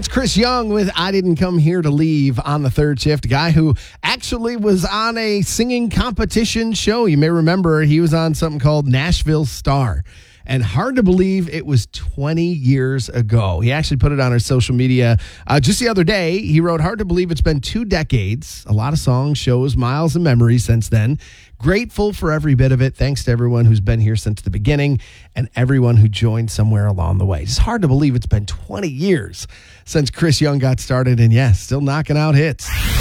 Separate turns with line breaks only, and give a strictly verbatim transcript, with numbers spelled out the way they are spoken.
Chris Young with I Didn't Come Here to Leave on the third shift. A guy who actually was on a singing competition show. You may remember he was on something called Nashville Star. And hard to believe it was twenty years ago. He actually put it on our social media uh, just the other day. He wrote, hard to believe it's been two decades. A lot of songs, shows, miles, and memories since then. Grateful for every bit of it. Thanks to everyone who's been here since the beginning and everyone who joined somewhere along the way. It's hard to believe it's been twenty years since Chris Young got started. And yes, still knocking out hits.